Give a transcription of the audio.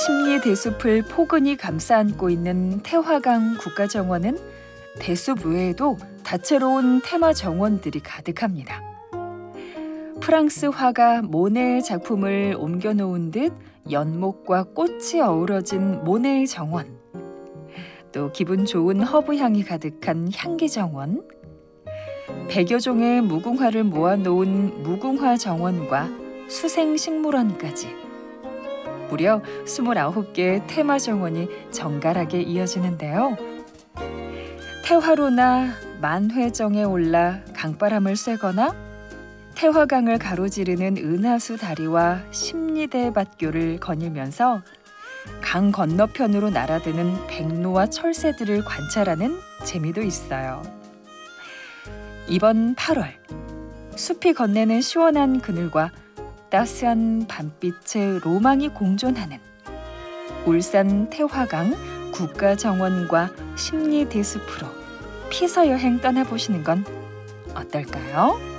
심리대숲을 포근히 감싸 안고 있는 태화강 국가정원은 대숲 외에도 다채로운 테마 정원들이 가득합니다. 프랑스 화가 모네의 작품을 옮겨놓은 듯 연목과 꽃이 어우러진 모네의 정원, 또 기분 좋은 허브 향이 가득한 향기 정원, 100여 종의 무궁화를 모아놓은 무궁화 정원과 수생식물원까지 무려 29개의 테마 정원이 정갈하게 이어지는데요. 태화로나 만회정에 올라 강바람을 쐬거나 태화강을 가로지르는 은하수 다리와 심리대밭교를 거닐면서 강 건너편으로 날아드는 백로와 철새들을 관찰하는 재미도 있어요. 이번 8월, 숲이 건네는 시원한 그늘과 따스한 밤빛의 로망이 공존하는 울산 태화강 국가정원과 심리대숲으로 피서여행 떠나보시는 건 어떨까요?